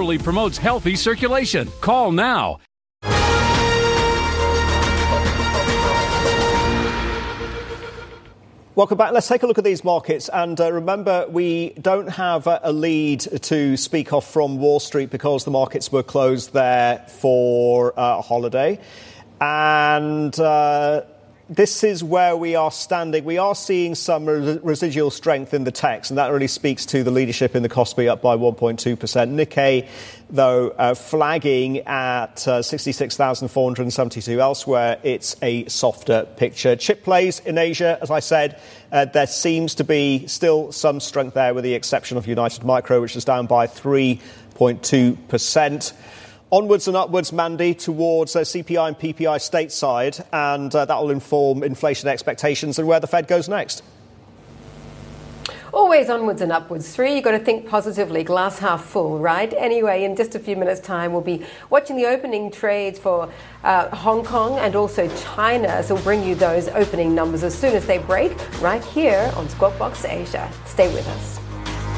naturally promotes healthy circulation. Call now. Welcome back. Let's take a look at these markets. And remember, we don't have a lead to speak of from Wall Street because the markets were closed there for a holiday. And this is where we are standing. We are seeing some residual strength in the techs, and that really speaks to the leadership in the Kospi, up by 1.2%. Nikkei, though, flagging at 66,472. Elsewhere, it's a softer picture. Chip plays in Asia, as I said, there seems to be still some strength there, with the exception of United Micro, which is down by 3.2%. Onwards and upwards, Mandy, towards CPI and PPI stateside, and that will inform inflation expectations and where the Fed goes next. Always onwards and upwards. You've got to think positively, glass half full, right? Anyway, in just a few minutes' time, we'll be watching the opening trades for Hong Kong and also China. So we'll bring you those opening numbers as soon as they break right here on Squawk Box Asia. Stay with us.